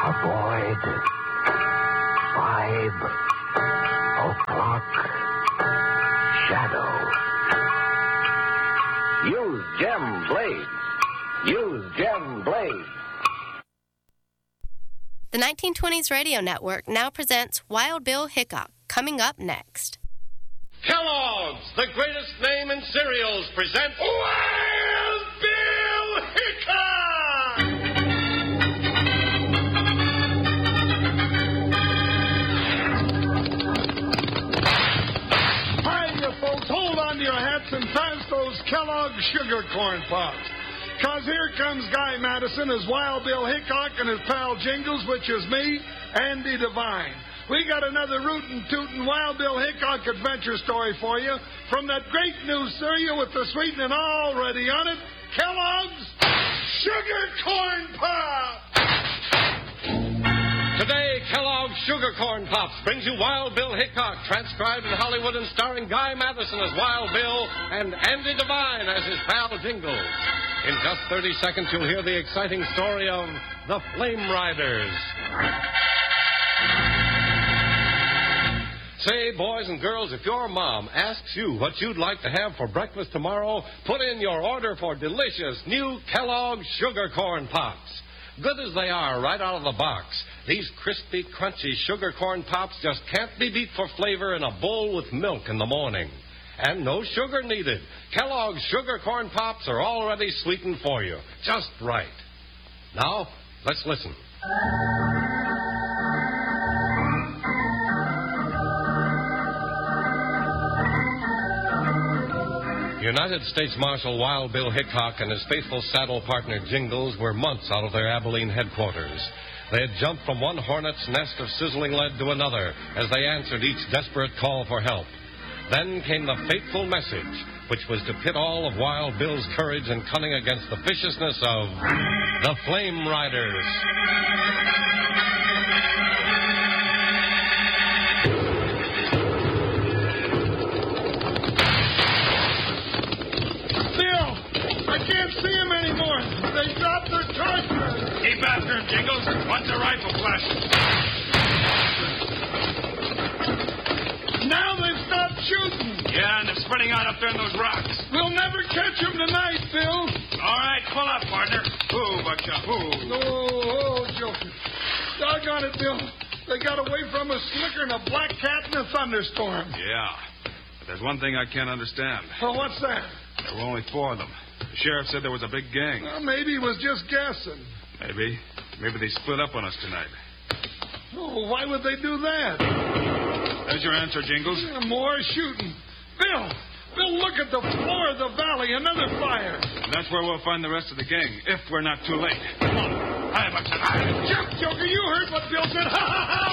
Avoid 5 o'clock shadow. Use Gem Blades. Use Gem Blades. The 1920s Radio Network now presents Wild Bill Hickok, coming up next. Kellogg's, the greatest name in cereals, presents Wild Bill Hickok! Hi, you folks. Hold on to your hats and pass those Kellogg's Sugar Corn Pops. Because here comes Guy Madison as Wild Bill Hickok and his pal Jingles, which is me, Andy Devine. We got another rootin' tootin' Wild Bill Hickok adventure story for you from that great new cereal with the sweetening already on it, Kellogg's Sugar Corn Pops! Today, Kellogg's Sugar Corn Pops brings you Wild Bill Hickok, transcribed in Hollywood and starring Guy Madison as Wild Bill and Andy Devine as his pal Jingles. In just 30 seconds, you'll hear the exciting story of the Flame Riders. Say, boys and girls, if your mom asks you what you'd like to have for breakfast tomorrow, put in your order for delicious new Kellogg's Sugar Corn Pops. Good as they are right out of the box, these crispy, crunchy Sugar Corn Pops just can't be beat for flavor in a bowl with milk in the morning. And no sugar needed. Kellogg's Sugar Corn Pops are already sweetened for you. Just right. Now, let's listen. United States Marshal Wild Bill Hickok and his faithful saddle partner Jingles were months out of their Abilene headquarters. They had jumped from one hornet's nest of sizzling lead to another as they answered each desperate call for help. Then came the fateful message, which was to pit all of Wild Bill's courage and cunning against the viciousness of the Flame Riders. Bill, I can't see him anymore. They dropped their torches. Keep after him, Jingles. Watch the rifle flash. Now they've stopped shooting. Yeah, and they're spreading out up there in those rocks. We'll never catch them tonight, Bill. All right, pull up, partner. Ooh, Buckshot, ooh. Oh, Joker. Doggone it, Bill. They got away from us slicker than a black cat in a thunderstorm. Yeah, but there's one thing I can't understand. Oh, what's that? There were only 4 of them. The sheriff said there was a big gang. Well, maybe he was just guessing. Maybe they split up on us tonight. Oh, why would they do that? There's your answer, Jingles. Yeah, more shooting. Bill, look at the floor of the valley. Another fire. And that's where we'll find the rest of the gang, if we're not too late. Come on. Hi, Buckshot. Jump, Joker. You heard what Bill said. Ha, ha, ha.